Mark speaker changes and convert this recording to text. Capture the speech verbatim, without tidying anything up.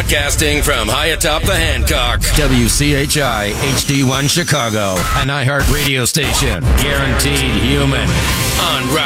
Speaker 1: Broadcasting from high atop the Hancock. W C H I H D one Chicago, an iHeart radio station. Guaranteed human. On Rock